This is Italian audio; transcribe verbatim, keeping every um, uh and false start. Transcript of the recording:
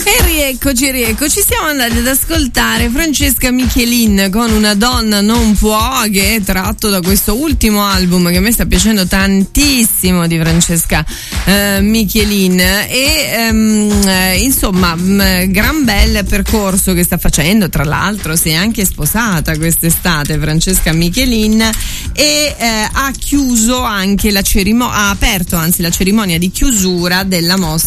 E rieccoci, rieccoci, siamo andati ad ascoltare Francesca Michelin con Una donna non può, che è tratto da questo ultimo album che a me sta piacendo tantissimo di Francesca eh, Michelin e ehm, eh, insomma mh, gran bel percorso che sta facendo. Tra l'altro si è anche sposata quest'estate Francesca Michelin e eh, ha chiuso anche la cerimonia, ha aperto anzi la cerimonia di chiusura della mostra